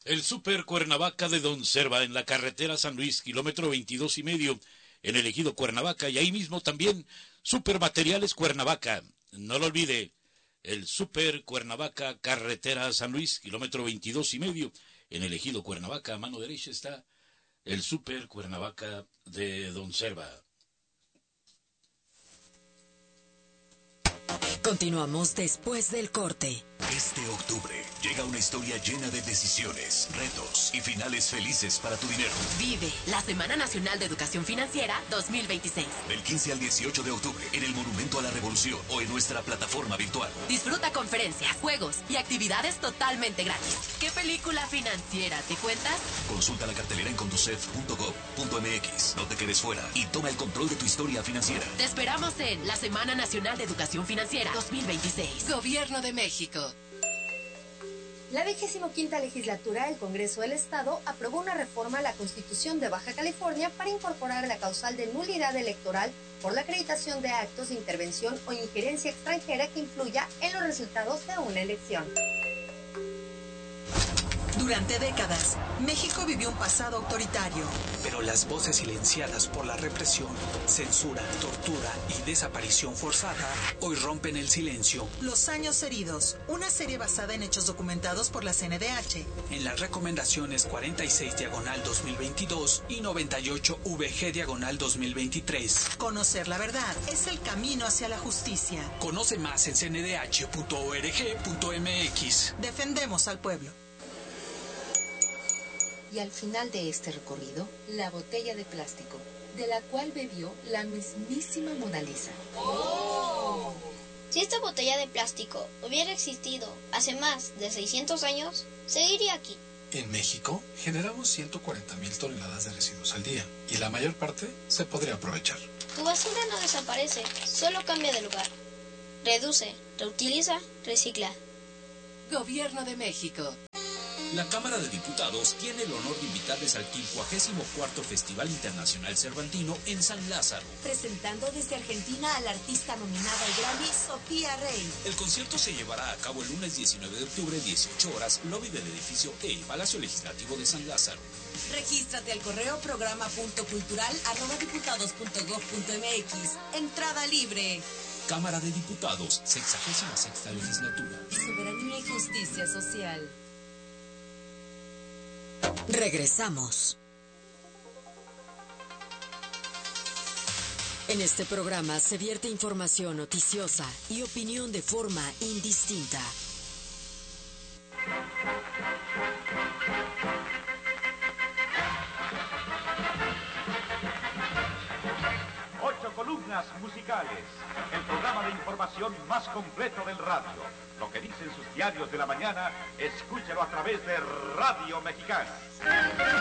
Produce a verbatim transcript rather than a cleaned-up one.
El Super Cuernavaca de Don Serva en la carretera San Luis, kilómetro veintidós y medio, en el ejido Cuernavaca, y ahí mismo también Super Materiales Cuernavaca. No lo olvide, el Super Cuernavaca, carretera San Luis, kilómetro veintidós y medio, en el ejido Cuernavaca, a mano derecha está el Super Cuernavaca de Don Serva. Continuamos después del corte. Este octubre llega una historia llena de decisiones, retos y finales felices para tu dinero. Vive la Semana Nacional de Educación Financiera dos mil veintiséis. Del quince al dieciocho de octubre en el Monumento a la Revolución o en nuestra plataforma virtual. Disfruta conferencias, juegos y actividades totalmente gratis. ¿Qué película financiera te cuentas? Consulta la cartelera en conducef punto gob punto mx. No te quedes fuera y toma el control de tu historia financiera. Te esperamos en la Semana Nacional de Educación Financiera dos mil veintiséis. Gobierno de México. La vigésimo quinta legislatura del Congreso del Estado aprobó una reforma a la Constitución de Baja California para incorporar la causal de nulidad electoral por la acreditación de actos de intervención o injerencia extranjera que influya en los resultados de una elección. Durante décadas, México vivió un pasado autoritario. Pero las voces silenciadas por la represión, censura, tortura y desaparición forzada hoy rompen el silencio. Los años heridos, una serie basada en hechos documentados por la C N D H. En las recomendaciones cuarenta y seis diagonal dos mil veintidós y noventa y ocho V G diagonal dos mil veintitrés. Conocer la verdad es el camino hacia la justicia. Conoce más en c n d h punto org punto m x. Defendemos al pueblo. Y al final de este recorrido, la botella de plástico, de la cual bebió la mismísima Mona Lisa. ¡Oh! Si esta botella de plástico hubiera existido hace más de seiscientos años, seguiría aquí. En México, generamos ciento cuarenta mil toneladas de residuos al día, y la mayor parte se podría aprovechar. Tu basura no desaparece, solo cambia de lugar. Reduce, reutiliza, recicla. Gobierno de México. La Cámara de Diputados tiene el honor de invitarles al quincuagésimo cuarto Festival Internacional Cervantino en San Lázaro. Presentando desde Argentina a la artista nominada al Grammy, Sofía Rey. El concierto se llevará a cabo el lunes diecinueve de octubre, dieciocho horas, lobby del edificio E, Palacio Legislativo de San Lázaro. Regístrate al correo programa punto cultural arroba diputados punto gob punto mx. Entrada libre. Cámara de Diputados, sexagésima sexta legislatura. Soberanía y justicia social. Regresamos. En este programa se vierte información noticiosa y opinión de forma indistinta. Ocho columnas musicales. El programa de información más completo del radio. Lo que dicen sus diarios de la mañana, escúchelo a través de Radio Mexicana.